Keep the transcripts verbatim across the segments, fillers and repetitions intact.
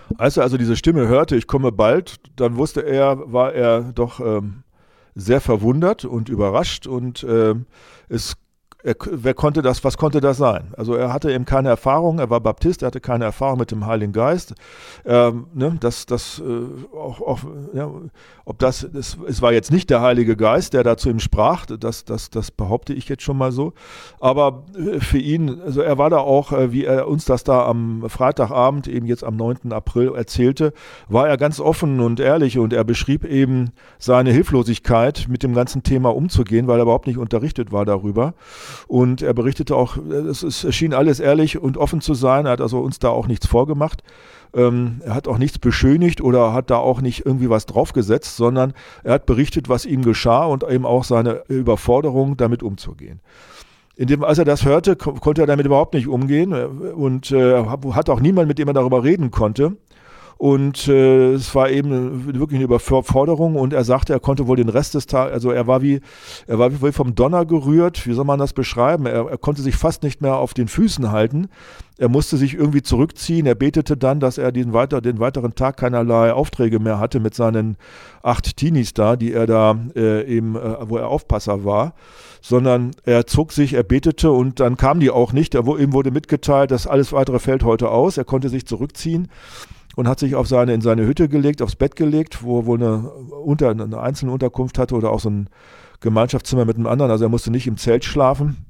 Als er also diese Stimme hörte, ich komme bald, dann wusste er, war er doch ähm, sehr verwundert und überrascht und ähm, es Er, wer konnte das, was konnte das sein? Also er hatte eben keine Erfahrung, er war Baptist, er hatte keine Erfahrung mit dem Heiligen Geist. Ähm, ne, das, das, äh, auch, auch, ja, ob das, das, es war jetzt nicht der Heilige Geist, der da zu ihm sprach, das, das, das behaupte ich jetzt schon mal so. Aber für ihn, also er war da auch, wie er uns das da am Freitagabend, eben jetzt am neunten April erzählte, war er ganz offen und ehrlich und er beschrieb eben seine Hilflosigkeit, mit dem ganzen Thema umzugehen, weil er überhaupt nicht unterrichtet war darüber. Und er berichtete auch, es, ist, es schien alles ehrlich und offen zu sein. Er hat also uns da auch nichts vorgemacht. Ähm, er hat auch nichts beschönigt oder hat da auch nicht irgendwie was draufgesetzt, sondern er hat berichtet, was ihm geschah und eben auch seine Überforderung, damit umzugehen. In dem, als er das hörte, ko- konnte er damit überhaupt nicht umgehen und äh, hat auch niemand, mit dem er darüber reden konnte. Und äh, es war eben wirklich eine Überforderung und er sagte, er konnte wohl den Rest des Tages, also er war wie, er war wie vom Donner gerührt, wie soll man das beschreiben? Er, er konnte sich fast nicht mehr auf den Füßen halten. Er musste sich irgendwie zurückziehen. Er betete dann, dass er den, weiter, den weiteren Tag keinerlei Aufträge mehr hatte mit seinen acht Teenies da, die er da äh, eben, äh, wo er Aufpasser war, sondern er zog sich, er betete und dann kamen die auch nicht. Er, ihm wurde mitgeteilt, dass alles weitere fällt heute aus. Er konnte sich zurückziehen und hat sich auf seine, in seine Hütte gelegt, aufs Bett gelegt, wo er wohl eine, unter, eine einzelne Unterkunft hatte oder auch so ein Gemeinschaftszimmer mit einem anderen. Also er musste nicht im Zelt schlafen.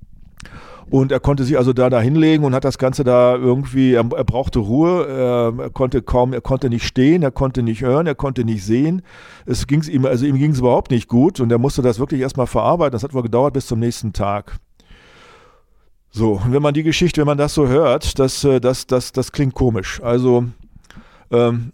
Und er konnte sich also da, da hinlegen und hat das Ganze da irgendwie, er, er brauchte Ruhe, er, er konnte kaum, er konnte nicht stehen, er konnte nicht hören, er konnte nicht sehen. Es ging's ihm, also ihm ging es überhaupt nicht gut und er musste das wirklich erstmal verarbeiten. Das hat wohl gedauert bis zum nächsten Tag. So, und wenn man die Geschichte, wenn man das so hört, das, das, das, das klingt komisch. Also, ähm,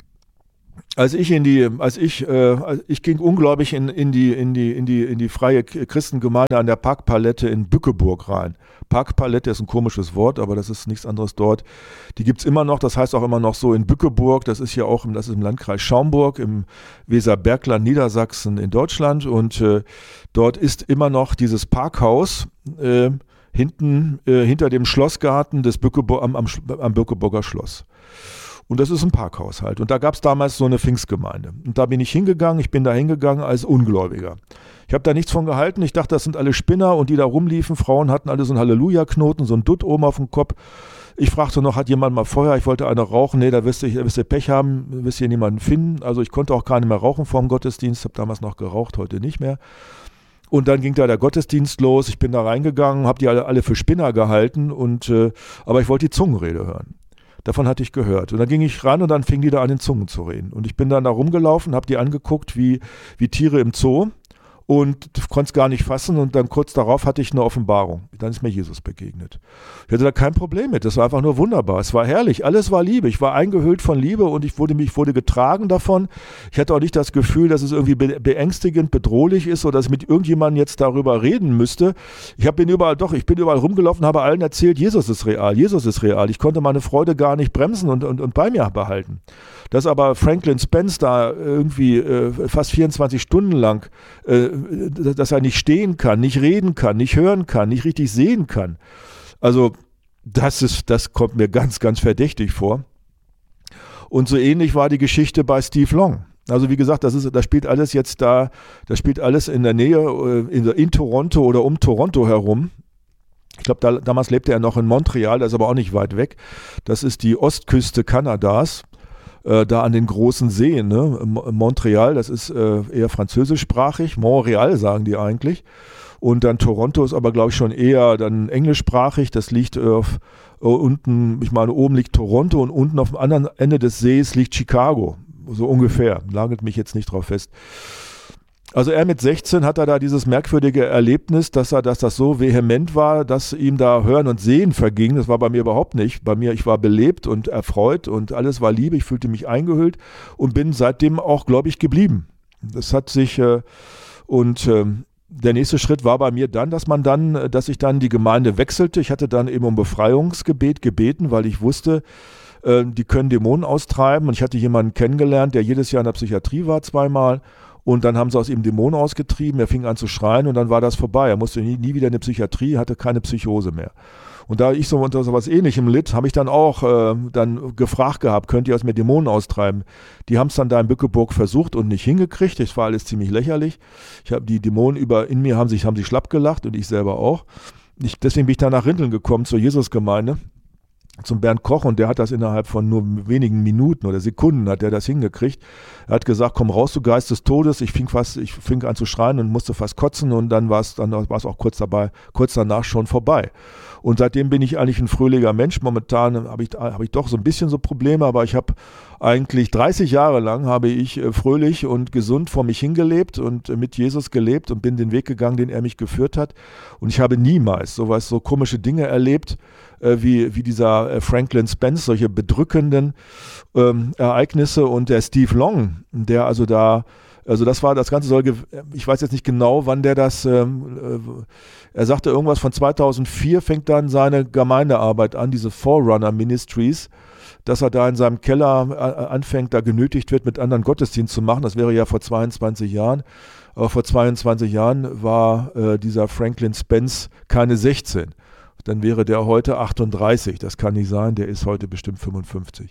als ich in die, als ich, äh, ich ging ungläubig in, in die, in die, in die, in die freie Christengemeinde an der Parkpalette in Bückeburg rein. Parkpalette ist ein komisches Wort, aber das ist nichts anderes dort. Die gibt's immer noch, das heißt auch immer noch so in Bückeburg, das ist ja auch im, das ist im Landkreis Schaumburg, im Weserbergland, Niedersachsen in Deutschland und äh, dort ist immer noch dieses Parkhaus, äh, hinten, äh, hinter dem Schlossgarten des Bückeburg, am, am, am Bückeburger Schloss. Und das ist ein Parkhaus halt. Und da gab es damals so eine Pfingstgemeinde. Und da bin ich hingegangen, ich bin da hingegangen als Ungläubiger. Ich habe da nichts von gehalten. Ich dachte, das sind alle Spinner und die da rumliefen. Frauen hatten alle so einen Halleluja-Knoten, so einen Dutt oben auf dem Kopf. Ich fragte noch, hat jemand mal Feuer? Ich wollte eine rauchen. Nee, da wirst du, wirst du Pech haben, wirst du hier niemanden finden. Also ich konnte auch keine mehr rauchen vor dem Gottesdienst. Habe damals noch geraucht, heute nicht mehr. Und dann ging da der Gottesdienst los. Ich bin da reingegangen, habe die alle, alle für Spinner gehalten. Und, äh, aber ich wollte die Zungenrede hören. Davon hatte ich gehört. Und dann ging ich ran und dann fingen die da an, in Zungen zu reden. Und ich bin dann da rumgelaufen, habe die angeguckt wie, wie Tiere im Zoo und konnte es gar nicht fassen. Und dann kurz darauf hatte ich eine Offenbarung. Dann ist mir Jesus begegnet. Ich hatte da kein Problem mit. Das war einfach nur wunderbar. Es war herrlich. Alles war Liebe. Ich war eingehüllt von Liebe und ich wurde, mich wurde getragen davon. Ich hatte auch nicht das Gefühl, dass es irgendwie be- beängstigend, bedrohlich ist oder dass ich mit irgendjemandem jetzt darüber reden müsste. Ich hab, bin überall, doch, ich bin überall rumgelaufen, habe allen erzählt, Jesus ist real, Jesus ist real. Ich konnte meine Freude gar nicht bremsen und, und, und bei mir behalten. Dass aber Franklin Spence da irgendwie äh, fast vierundzwanzig Stunden lang, äh, dass er nicht stehen kann, nicht reden kann, nicht hören kann, nicht richtig sehen kann. Also das ist, das kommt mir ganz, ganz verdächtig vor. Und so ähnlich war die Geschichte bei Steve Long. Also wie gesagt, das ist, das spielt alles jetzt da, das spielt alles in der Nähe, in, in Toronto oder um Toronto herum. Ich glaube, da, damals lebte er noch in Montreal, das ist aber auch nicht weit weg. Das ist die Ostküste Kanadas. Da an den großen Seen, ne? Montreal, das ist äh, eher französischsprachig, Montreal sagen die eigentlich. Und dann Toronto ist aber, glaube ich, schon eher dann englischsprachig. Das liegt äh, auf, äh, unten, ich meine, oben liegt Toronto und unten auf dem anderen Ende des Sees liegt Chicago. So ungefähr, nagelt mich jetzt nicht drauf fest. Also er mit sechzehn hat er da dieses merkwürdige Erlebnis, dass er, dass das so vehement war, dass ihm da Hören und Sehen verging. Das war bei mir überhaupt nicht. Bei mir, ich war belebt und erfreut und alles war Liebe. Ich fühlte mich eingehüllt und bin seitdem auch gläubig geblieben. Das hat sich äh, und äh, der nächste Schritt war bei mir dann, dass man dann, dass ich dann die Gemeinde wechselte. Ich hatte dann eben um Befreiungsgebet gebeten, weil ich wusste, äh, die können Dämonen austreiben. Und ich hatte jemanden kennengelernt, der jedes Jahr in der Psychiatrie war, zweimal. Und dann haben sie aus ihm Dämonen ausgetrieben, er fing an zu schreien und dann war das vorbei. Er musste nie, nie wieder in die Psychiatrie, hatte keine Psychose mehr. Und da ich so unter sowas Ähnlichem litt, habe ich dann auch äh, dann gefragt gehabt, könnt ihr aus mir Dämonen austreiben? Die haben es dann da in Bückeburg versucht und nicht hingekriegt. Das war alles ziemlich lächerlich. Ich habe die Dämonen über in mir haben sich haben sich schlapp gelacht und ich selber auch. Ich, deswegen bin ich dann nach Rinteln gekommen zur Jesusgemeinde, zum Bernd Koch, und der hat das innerhalb von nur wenigen Minuten oder Sekunden hat er das hingekriegt. Er hat gesagt, komm raus, du Geist des Todes. Ich fing fast, ich fing an zu schreien und musste fast kotzen, und dann war es dann war es auch kurz dabei, kurz danach schon vorbei. Und seitdem bin ich eigentlich ein fröhlicher Mensch. Momentan habe ich, habe ich doch so ein bisschen so Probleme, aber ich habe eigentlich dreißig Jahre lang habe ich fröhlich und gesund vor mich hingelebt und mit Jesus gelebt und bin den Weg gegangen, den er mich geführt hat. Und ich habe niemals sowas, so komische Dinge erlebt, äh, wie, wie dieser äh, Franklin Spence, solche bedrückenden ähm, Ereignisse. Und der Steve Long, der also da Also das war, das Ganze soll, ich weiß jetzt nicht genau, wann der das, ähm, äh, er sagte irgendwas von zweitausendvier fängt dann seine Gemeindearbeit an, diese Forerunner Ministries, dass er da in seinem Keller äh, anfängt, da genötigt wird, mit anderen Gottesdienst zu machen. Das wäre ja vor zweiundzwanzig Jahren. Aber vor zweiundzwanzig Jahren war äh, dieser Franklin Spence keine sechzehn. Dann wäre der heute achtunddreißig. Das kann nicht sein, der ist heute bestimmt fünfundfünfzig.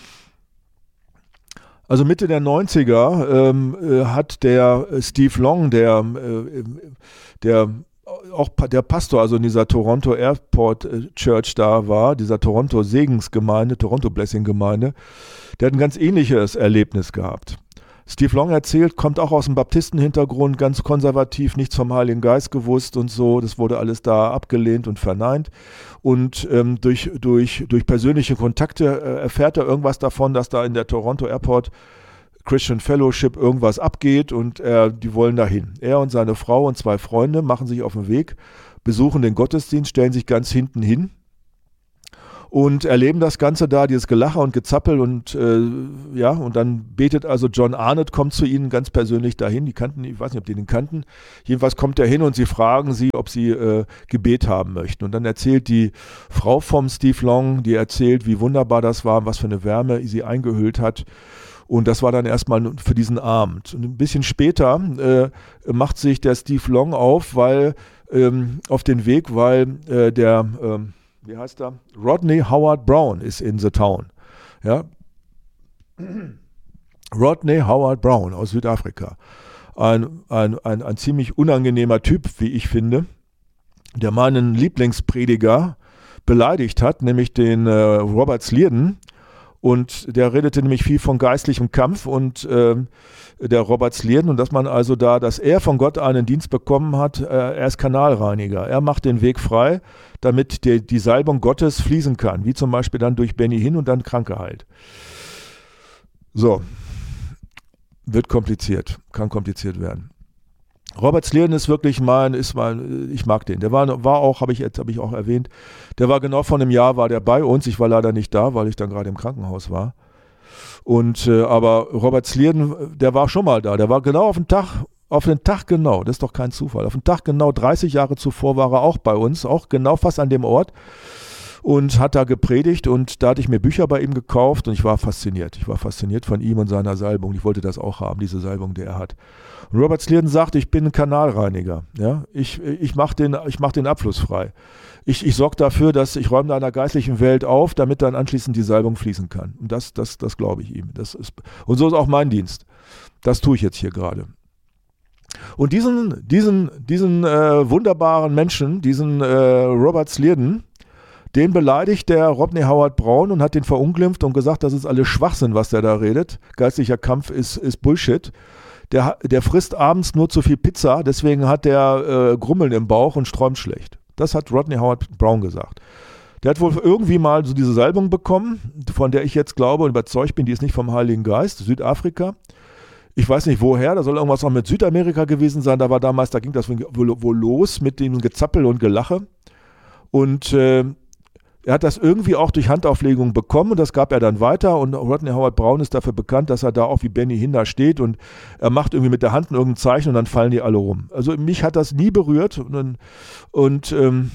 Also Mitte der neunziger ähm, äh, hat der Steve Long, der, äh, der auch pa- der Pastor, also in dieser Toronto Airport Church da war, dieser Toronto Segensgemeinde, Toronto Blessing Gemeinde, der hat ein ganz ähnliches Erlebnis gehabt. Steve Long erzählt, kommt auch aus dem Baptistenhintergrund, ganz konservativ, nichts vom Heiligen Geist gewusst und so. Das wurde alles da abgelehnt und verneint. Und ähm, durch, durch, durch persönliche Kontakte äh, erfährt er irgendwas davon, dass da in der Toronto Airport Christian Fellowship irgendwas abgeht, und äh, die wollen dahin. Er und seine Frau und zwei Freunde machen sich auf den Weg, besuchen den Gottesdienst, stellen sich ganz hinten hin und erleben das Ganze da, dieses Gelache und Gezappel, und äh, ja, und dann betet also John Arnott, kommt zu ihnen ganz persönlich dahin, die kannten, ich weiß nicht, ob die den kannten, jedenfalls kommt er hin und sie fragen sie, ob sie äh, Gebet haben möchten, und dann erzählt die Frau vom Steve Long, die erzählt, wie wunderbar das war, was für eine Wärme sie eingehüllt hat. Und das war dann erstmal für diesen Abend. Und ein bisschen später äh, macht sich der Steve Long auf, weil ähm, auf den Weg, weil äh, der, ähm, wie heißt er? Rodney Howard Brown ist in the town. Ja? Rodney Howard Brown aus Südafrika. Ein, ein, ein, ein ziemlich unangenehmer Typ, wie ich finde, der meinen Lieblingsprediger beleidigt hat, nämlich den äh, Robert Slierden. Und der redete nämlich viel von geistlichem Kampf, und äh, der Robert Slierden, und dass man also da, dass er von Gott einen Dienst bekommen hat, äh, er ist Kanalreiniger. Er macht den Weg frei, damit die, die Salbung Gottes fließen kann, wie zum Beispiel dann durch Benny Hinn und dann Kranke heilt. So, wird kompliziert, kann kompliziert werden. Robert Slierden ist wirklich mein, ist mein, ich mag den. Der war, war auch, habe ich jetzt, habe ich auch erwähnt, der war genau vor einem Jahr, war der bei uns. Ich war leider nicht da, weil ich dann gerade im Krankenhaus war. Und, äh, aber Robert Slierden, der war schon mal da. Der war genau auf den Tag, auf den Tag genau, das ist doch kein Zufall. Auf den Tag genau, dreißig Jahre zuvor war er auch bei uns, auch genau fast an dem Ort. Und hat da gepredigt, und da hatte ich mir Bücher bei ihm gekauft, und ich war fasziniert. Ich war fasziniert von ihm und seiner Salbung. Ich wollte das auch haben, diese Salbung, die er hat. Und Robert Slierden sagt, ich bin ein Kanalreiniger. Ja? Ich, ich mache den, ich mach den Abfluss frei. Ich, ich sorge dafür, dass ich räume da in der geistlichen Welt auf, damit dann anschließend die Salbung fließen kann. Und das, das, das glaube ich ihm. Das ist, und so ist auch mein Dienst. Das tue ich jetzt hier gerade. Und diesen, diesen, diesen äh, wunderbaren Menschen, diesen äh, Robert Slierden, den beleidigt der Rodney Howard Brown und hat den verunglimpft und gesagt, das ist alles Schwachsinn, was der da redet. Geistlicher Kampf ist, ist Bullshit. Der, der frisst abends nur zu viel Pizza, deswegen hat der äh, Grummeln im Bauch und träumt schlecht. Das hat Rodney Howard Brown gesagt. Der hat wohl irgendwie mal so diese Salbung bekommen, von der ich jetzt glaube und überzeugt bin, die ist nicht vom Heiligen Geist, Südafrika. Ich weiß nicht woher, da soll irgendwas auch mit Südamerika gewesen sein. Da war damals, da ging das wohl, wohl los mit dem Gezappel und Gelache. Und äh, er hat das irgendwie auch durch Handauflegung bekommen, und das gab er dann weiter, und Rodney Howard Brown ist dafür bekannt, dass er da auch wie Benny Hinn da steht, und er macht irgendwie mit der Hand irgendein Zeichen, und dann fallen die alle rum. Also mich hat das nie berührt, und, und ähm,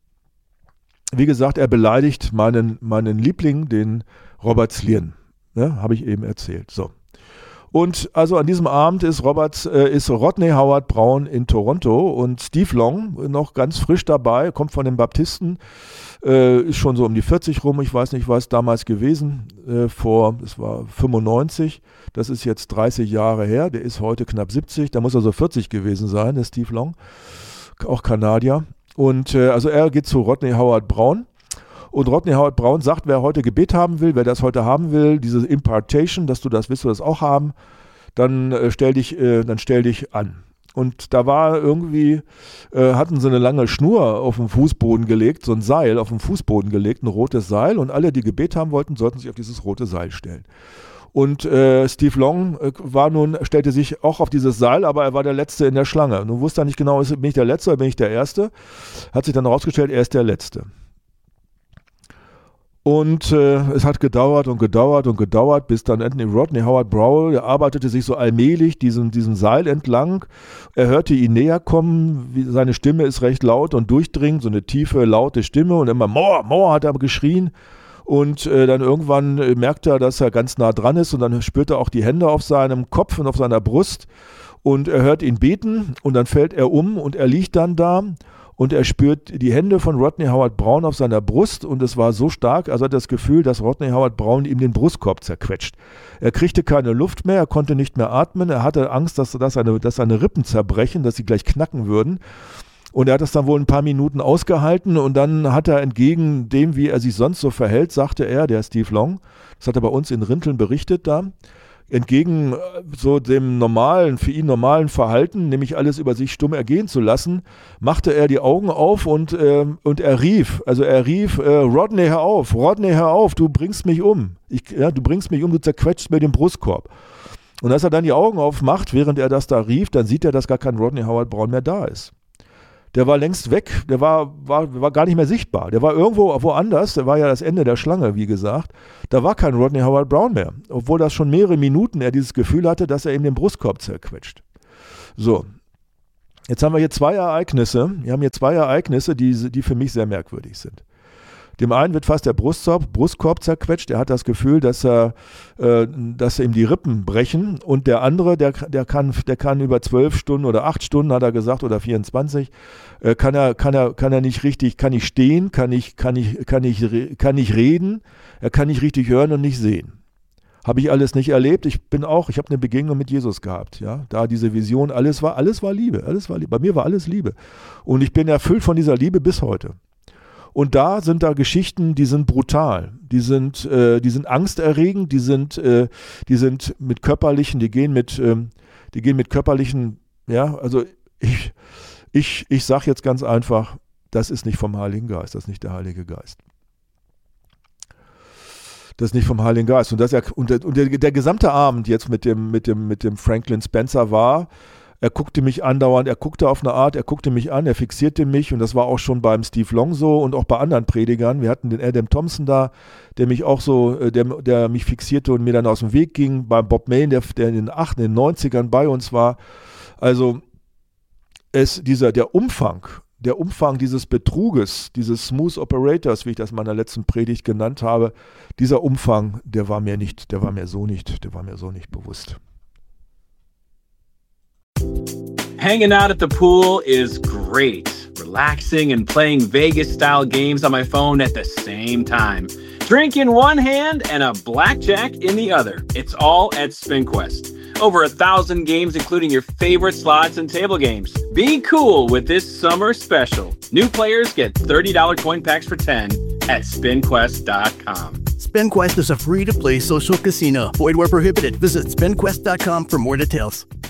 wie gesagt, er beleidigt meinen, meinen Liebling, den Robert Slierden, ne, habe ich eben erzählt. So. Und also an diesem Abend ist Robert, äh, ist Rodney Howard Brown in Toronto und Steve Long noch ganz frisch dabei, kommt von den Baptisten, äh, ist schon so um die vierzig rum, ich weiß nicht, was damals gewesen, äh, vor, das war fünfundneunzig, das ist jetzt dreißig Jahre her, der ist heute knapp siebzig, da muss er so vierzig gewesen sein, der Steve Long, auch Kanadier. Und äh, also er geht zu Rodney Howard Brown. Und Rodney Howard Brown sagt, wer heute Gebet haben will, wer das heute haben will, diese Impartation, dass du das willst, du das auch haben, dann äh, stell dich, äh, dann stell dich an. Und da war irgendwie, äh, hatten sie eine lange Schnur auf den Fußboden gelegt, so ein Seil auf den Fußboden gelegt, ein rotes Seil. Und alle, die Gebet haben wollten, sollten sich auf dieses rote Seil stellen. Und äh, Steve Long äh, war nun, stellte sich auch auf dieses Seil, aber er war der Letzte in der Schlange. Nun wusste er nicht genau, bin ich der Letzte oder bin ich der Erste? Hat sich dann herausgestellt, er ist der Letzte. Und äh, es hat gedauert und gedauert und gedauert, bis dann endlich Rodney Howard Brown, der arbeitete sich so allmählich diesem, diesem Seil entlang. Er hörte ihn näher kommen, wie, seine Stimme ist recht laut und durchdringend, so eine tiefe, laute Stimme und immer More, More hat er geschrien. Und äh, dann irgendwann äh, merkte er, dass er ganz nah dran ist und dann spürte er auch die Hände auf seinem Kopf und auf seiner Brust und er hört ihn beten und dann fällt er um und er liegt dann da. Und er spürt die Hände von Rodney Howard Brown auf seiner Brust und es war so stark, also hat er das Gefühl, dass Rodney Howard Brown ihm den Brustkorb zerquetscht. Er kriegte keine Luft mehr, er konnte nicht mehr atmen, er hatte Angst, dass, dass, seine, dass seine Rippen zerbrechen, dass sie gleich knacken würden. Und er hat das dann wohl ein paar Minuten ausgehalten und dann hat er entgegen dem, wie er sich sonst so verhält, sagte er, der Steve Long, das hat er bei uns in Rinteln berichtet da, entgegen so dem normalen, für ihn normalen Verhalten, nämlich alles über sich stumm ergehen zu lassen, machte er die Augen auf und, äh, und er rief, also er rief, äh, Rodney, hör auf, Rodney, hör auf, du bringst mich um. Ich, ja, du bringst mich um, du zerquetschst mir den Brustkorb. Und als er dann die Augen aufmacht, während er das da rief, dann sieht er, dass gar kein Rodney Howard Brown mehr da ist. Der war längst weg, der war, war, war gar nicht mehr sichtbar. Der war irgendwo woanders, der war ja das Ende der Schlange, wie gesagt. Da war kein Rodney Howard Brown mehr, obwohl das schon mehrere Minuten er dieses Gefühl hatte, dass er ihm den Brustkorb zerquetscht. So, jetzt haben wir hier zwei Ereignisse, wir haben hier zwei Ereignisse, die, die für mich sehr merkwürdig sind. Dem einen wird fast der Brustkorb, Brustkorb zerquetscht, er hat das Gefühl, dass er, äh, dass ihm die Rippen brechen und der andere, der, der, kann, der kann über zwölf Stunden oder acht Stunden, hat er gesagt, oder vierundzwanzig, äh, kann, er, kann, er, kann er nicht richtig, kann nicht stehen, kann nicht, kann nicht, kann nicht, kann nicht reden, er kann nicht richtig hören und nicht sehen. Habe ich alles nicht erlebt. Ich bin auch, ich habe eine Begegnung mit Jesus gehabt, ja. Da diese Vision, alles war, alles war Liebe, alles war Liebe. Bei mir war alles Liebe. Und ich bin erfüllt von dieser Liebe bis heute. Und da sind da Geschichten, die sind brutal, die sind, äh, die sind angsterregend, die sind, äh, die sind mit körperlichen, die gehen mit, ähm, die gehen mit körperlichen, ja, also ich, ich, ich sage jetzt ganz einfach, das ist nicht vom Heiligen Geist, das ist nicht der Heilige Geist. Das ist nicht vom Heiligen Geist. Und, das, und, der, und der, der gesamte Abend jetzt mit dem, mit dem, mit dem Franklin Spencer war, er guckte mich andauernd, er guckte auf eine Art, er guckte mich an, er fixierte mich und das war auch schon beim Steve Long so und auch bei anderen Predigern. Wir hatten den Adam Thompson da, der mich auch so, der, der mich fixierte und mir dann aus dem Weg ging. Beim Bob Mayne, der, der in den achtziger, in den neunzigern bei uns war. Also es, dieser, der Umfang, der Umfang dieses Betruges, dieses Smooth Operators, wie ich das in meiner letzten Predigt genannt habe, dieser Umfang, der war mir nicht, der war mir so nicht, der war mir so nicht bewusst. Hanging out at the pool is great. Relaxing and playing Vegas-style games on my phone at the same time. Drink in one hand and a blackjack in the other. It's all at SpinQuest. Over a thousand games, including your favorite slots and table games. Be cool with this summer special. New players get thirty dollars coin packs for ten at spin quest dot com. SpinQuest is a free-to-play social casino. Void where prohibited. Visit spin quest dot com for more details.